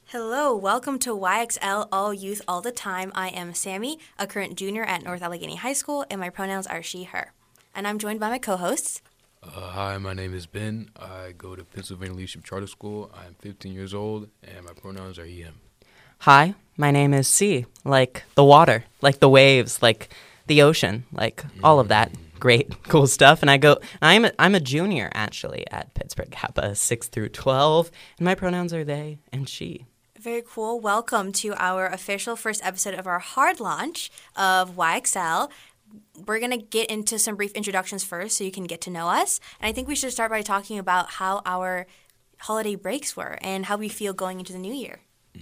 Hello, welcome to YXL All Youth All the Time. I am Sammy, a current junior at North Allegheny High School, and my pronouns are she, her. And I'm joined by my co-hosts. Hi, my name is Ben. I go to Pennsylvania Leadership Charter School. I'm 15 years old, and my pronouns are he, him. Hi, my name is C, like the water, like the waves, like the ocean, like all of that great, cool stuff. And I'm a junior, actually, at Pittsburgh Kappa, 6 through 12, and my pronouns are they and she. Very cool. Welcome to our official first episode of our hard launch of YXL. We're going to get into some brief introductions first so you can get to know us. And I think we should start by talking about how our holiday breaks were and how we feel going into the new year.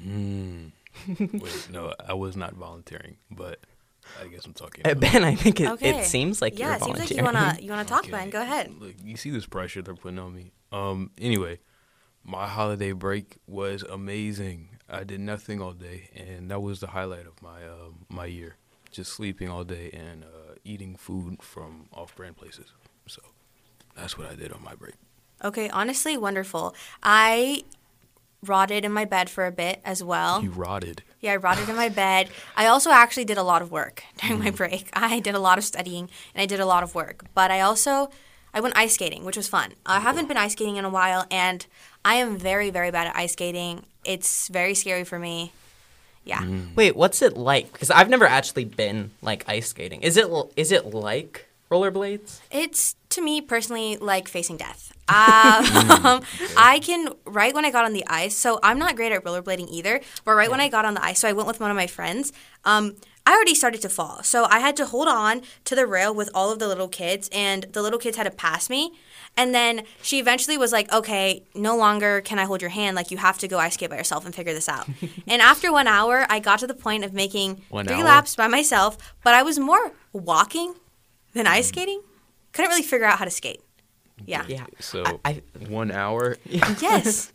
Wait, no, I was not volunteering, but I guess I'm talking. Ben, I think it seems like you're volunteering. Yeah, it seems like you wanna talk, Ben. Go ahead. Look, you see this pressure they're putting on me. Anyway, my holiday break was amazing. I did nothing all day, and that was the highlight of my year. Just sleeping all day and eating food from off-brand places. So that's what I did on my break. Okay, honestly, wonderful. I rotted in my bed for a bit as well. You rotted? Yeah, I rotted in my bed. I also actually did a lot of work during my break. I did a lot of studying, and I did a lot of work. But I went ice skating, which was fun. I haven't been ice skating in a while, and I am very, very bad at ice skating. It's very scary for me. Yeah. Wait, what's it like? Because I've never actually been, like, ice skating. Is it like rollerblades? It's, to me, personally, like facing death. I can, right when I got on the ice, so I'm not great at rollerblading either, but when I got on the ice, so I went with one of my friends, I already started to fall. So I had to hold on to the rail with all of the little kids, and the little kids had to pass me. And then she eventually was like, okay, no longer can I hold your hand. Like, you have to go ice skate by yourself and figure this out. And after 1 hour, I got to the point of making 3 laps by myself, but I was more walking than ice skating. Couldn't really figure out how to skate. Yeah. So 1 hour? Yes.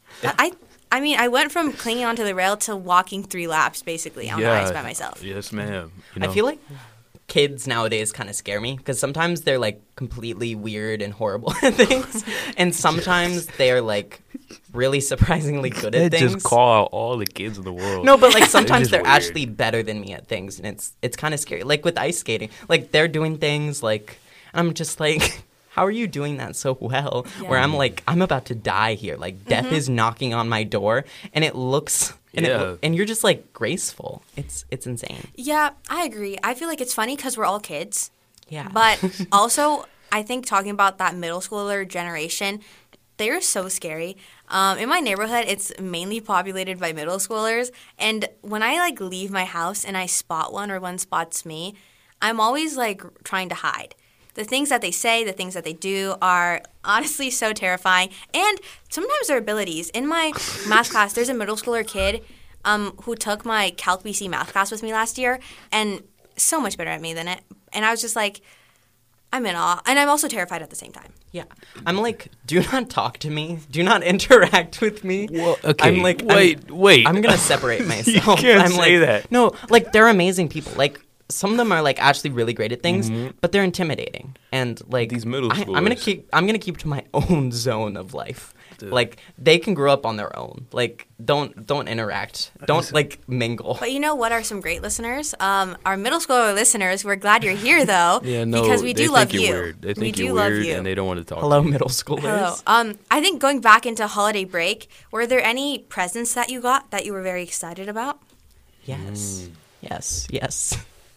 I mean, I went from clinging onto the rail to walking 3 laps, basically, on the ice by myself. Yes, ma'am. I feel like kids nowadays kind of scare me because sometimes they're, like, completely weird and horrible at things, and sometimes they're, like, really surprisingly good at things. Just call out all the kids in the world. No, but, like, sometimes they're actually better than me at things, and it's kind of scary. Like, with ice skating, like, they're doing things, like, I'm just like, how are you doing that so well? Yeah. Where I'm like, I'm about to die here. Like, death is knocking on my door, and it looks, and you're just, like, graceful. It's insane. Yeah, I agree. I feel like it's funny because we're all kids. Yeah. But also, I think talking about that middle schooler generation, they're so scary. In my neighborhood, it's mainly populated by middle schoolers. And when I, like, leave my house and I spot one or one spots me, I'm always, like, trying to hide. The things that they say, the things that they do are honestly so terrifying. And sometimes their abilities. In my math class, there's a middle schooler kid who took my Calc BC math class with me last year and so much better at me than it. And I was just like, I'm in awe. And I'm also terrified at the same time. Yeah. I'm like, do not talk to me. Do not interact with me. Well, okay. I'm like, wait. I'm going to separate myself. You can't I'm say like, that. No, like, they're amazing people. Like, some of them are, like, actually really great at things, but they're intimidating. And, like, these middle schoolers. I'm gonna keep to my own zone of life. Dude. Like, they can grow up on their own. Like, don't interact. Don't, like, mingle. But you know what are some great listeners? Our middle schooler listeners, we're glad you're here, though. Yeah, no, because we do love you. Weird. They think we you're do love weird, you. and they don't want to talk Hello, to you. middle schoolers. Hello. I think going back into holiday break, were there any presents that you got that you were very excited about? Yes. Yes.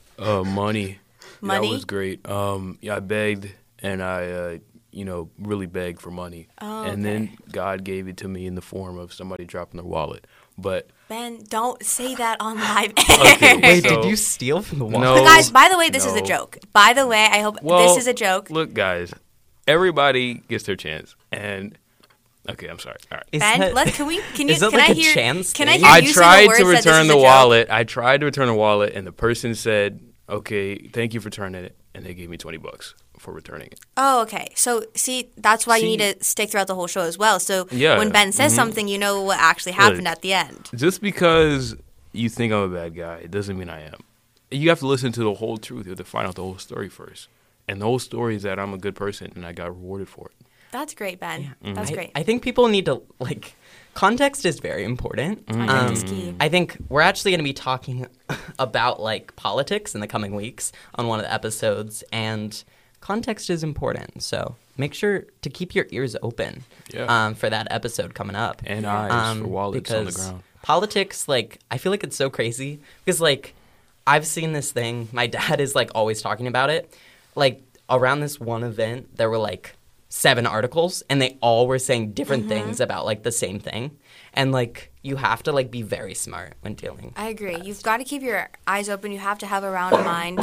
Money. Money? That was great. I begged, and I, really begged for money. Oh, and then God gave it to me in the form of somebody dropping their wallet. But Ben, don't say that on live okay, Wait, did you steal from the wallet? No, But guys, by the way, this is a joke. By the way, I hope this is a joke. Look, guys, everybody gets their chance, and okay, I'm sorry. All right. Ben, is that like a chance Can I thing? hear I you say tried the words to that this return is the a joke? wallet. I tried to return the wallet, and the person said, "Okay, thank you for returning it," and they gave me $20 for returning it. Oh, okay. So, see, that's why you need to stick throughout the whole show as well. So when Ben says something, you know what actually happened at the end. Just because you think I'm a bad guy, it doesn't mean I am. You have to listen to the whole truth. You have to find out the whole story first. And the whole story is that I'm a good person, and I got rewarded for it. That's great, Ben. Yeah. That's great. I think people need to, like, context is very important. Context is key. I think we're actually going to be talking about like politics in the coming weeks on one of the episodes, and context is important. So make sure to keep your ears open for that episode coming up. And eyes for wallets on the because ground. Politics, like, I feel like it's so crazy because, like, I've seen this thing. My dad is, like, always talking about it. Like, around this one event, there were, like, 7 articles, and they all were saying different things about, like, the same thing. And, like, you have to, like, be very smart when dealing. I agree. You've got to keep your eyes open. You have to have a round mind.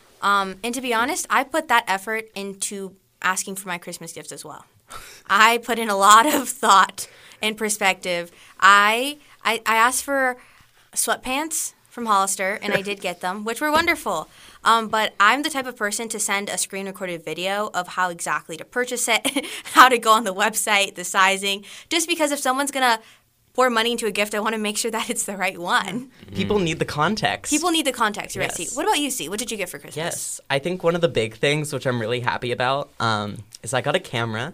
And to be honest, I put that effort into asking for my Christmas gifts as well. I put in a lot of thought and perspective. I asked for sweatpants from Hollister, and I did get them, which were wonderful. But I'm the type of person to send a screen-recorded video of how exactly to purchase it, how to go on the website, the sizing, just because if someone's going to pour money into a gift, I want to make sure that it's the right one. People need the context. People need the context, right, Yes. C? What about you, C? What did you get for Christmas? Yes. I think one of the big things, which I'm really happy about, is I got a camera.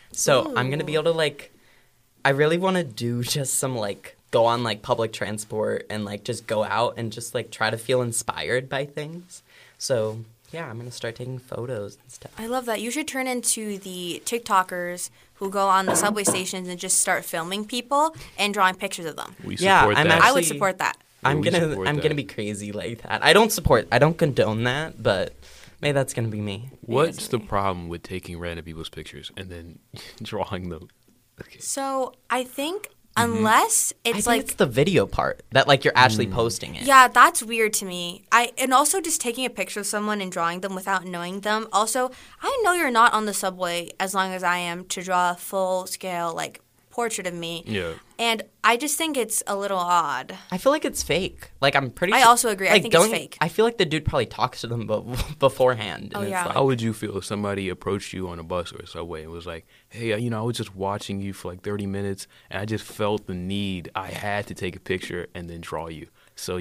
So I'm going to be able to, like, I really want to do just some, like, go on, like, public transport and, like, just go out and just, like, try to feel inspired by things. So, yeah, I'm going to start taking photos and stuff. I love that. You should turn into the TikTokers who go on the subway stations and just start filming people and drawing pictures of them. We Yeah, support I'm that. I would Actually- support that. I'm we gonna support I'm that. gonna be crazy like that. I don't condone that, but maybe that's gonna be me. What's the problem with taking random people's pictures and then drawing them? Okay. So I think unless I it's think like it's the video part that like you're actually posting it. yeah, that's weird to me. And also just taking a picture of someone and drawing them without knowing them. Also, I know you're not on the subway as long as I am to draw a full scale like portrait of me. Yeah. And I just think it's a little odd. I feel like it's fake. Like I'm pretty. I sure, also agree. I like, think it's don't- fake. I feel like the dude probably talks to them beforehand. Oh, and yeah. It's How like, would you feel if somebody approached you on a bus or a subway and was like, hey, I was just watching you for like 30 minutes and I just felt the need. I had to take a picture and then draw you. So,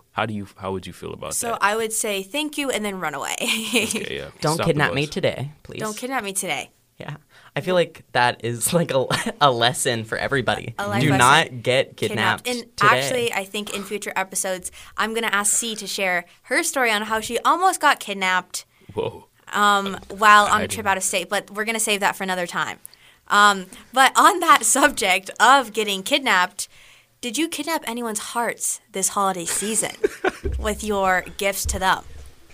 how would you feel about So that? I would say thank you and then run away. Okay, yeah. don't Stop the kidnap me bus. today, please. Don't kidnap me today. Yeah, I feel like that is like a lesson for everybody. A life Do lesson. not get kidnapped And today. actually, I think in future episodes, I'm going to ask C to share her story on how she almost got kidnapped Whoa. while on a trip out of state. But we're going to save that for another time. But on that subject of getting kidnapped, did you kidnap anyone's hearts this holiday season with your gifts to them?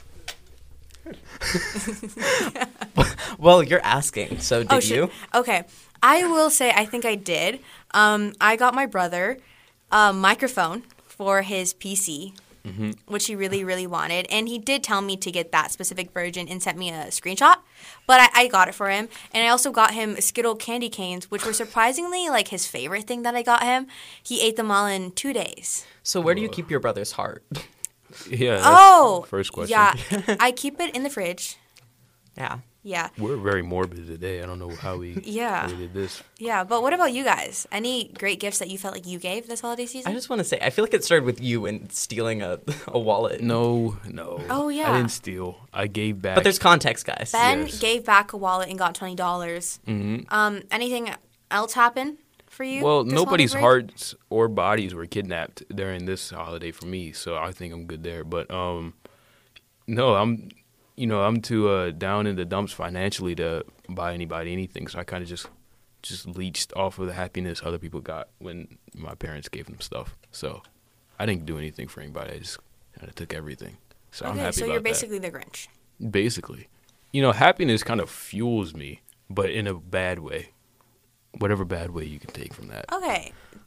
Well, you're asking, so did shit. you? Okay. I will say I think I did. I got my brother a microphone for his PC, which he really, really wanted. And he did tell me to get that specific version and sent me a screenshot. But I got it for him. And I also got him Skittle candy canes, which were surprisingly like his favorite thing that I got him. He ate them all in 2 days. So where do you keep your brother's heart? Yeah. that's Oh! the first question. Yeah. I keep it in the fridge. Yeah. Yeah. We're very morbid today. I don't know how we did this. Yeah. But what about you guys? Any great gifts that you felt like you gave this holiday season? I just want to say, I feel like it started with you and stealing a wallet. No. Oh, yeah. I didn't steal. I gave back. But there's context, guys. Ben Yes. gave back a wallet and got $20. Anything else happen for you? Well, this nobody's holiday break? hearts or bodies were kidnapped during this holiday for me, so I think I'm good there. But no, I'm too down in the dumps financially to buy anybody anything. So I kind of just leached off of the happiness other people got when my parents gave them stuff. So I didn't do anything for anybody. I just kind of took everything. So I'm Okay, happy so about you're basically the Grinch. that. Basically, happiness kind of fuels me, but in a bad way. Whatever bad way you can take from that. Okay.